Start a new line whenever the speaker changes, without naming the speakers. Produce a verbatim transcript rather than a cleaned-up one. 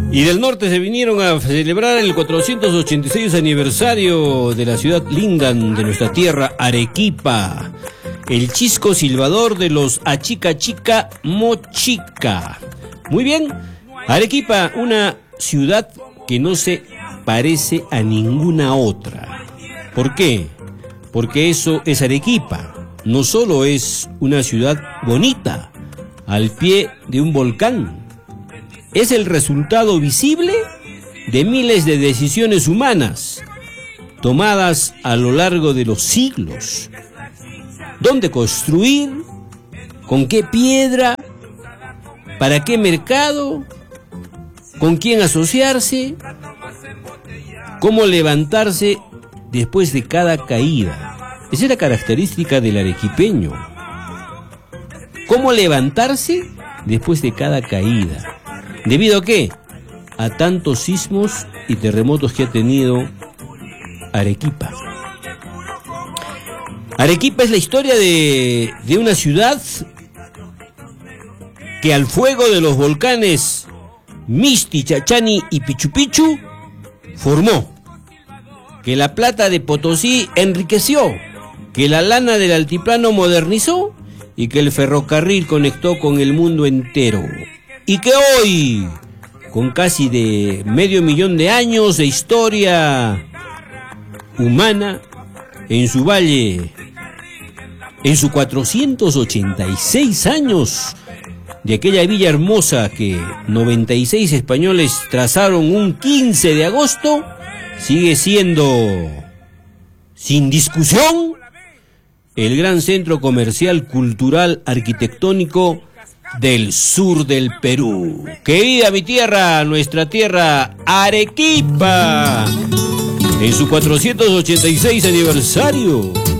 Y del norte se vinieron a celebrar el cuatrocientos ochenta y seis aniversario de la ciudad linda de nuestra tierra, Arequipa. El chisco silbador de los Achica Chica Mochica. Muy bien, Arequipa, una ciudad que no se parece a ninguna otra. ¿Por qué? Porque eso es Arequipa. No solo es una ciudad bonita, al pie de un volcán. Es el resultado visible de miles de decisiones humanas tomadas a lo largo de los siglos. ¿Dónde construir? ¿Con qué piedra? ¿Para qué mercado? ¿Con quién asociarse? ¿Cómo levantarse después de cada caída? Esa es la característica del arequipeño. ¿Cómo levantarse después de cada caída? ¿Debido a qué? A tantos sismos y terremotos que ha tenido Arequipa. Arequipa es la historia de, de una ciudad que al fuego de los volcanes Mixti, Chachani y Pichu Pichu formó, que la plata de Potosí enriqueció, que la lana del altiplano modernizó y que el ferrocarril conectó con el mundo entero. Y que hoy, con casi de medio millón de años de historia humana, en su valle, en sus cuatrocientos ochenta y seis años de aquella villa hermosa que noventa y seis españoles trazaron un quince de agosto, sigue siendo, sin discusión, el gran centro comercial, cultural, arquitectónico del sur del Perú. Querida mi tierra, nuestra tierra, Arequipa, en su cuatrocientos ochenta y seis aniversario.